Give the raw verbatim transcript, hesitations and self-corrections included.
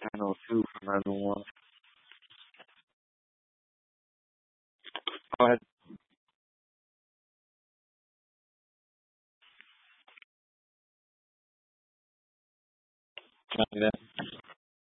ten oh two for nine one one. Go ahead. Copy that.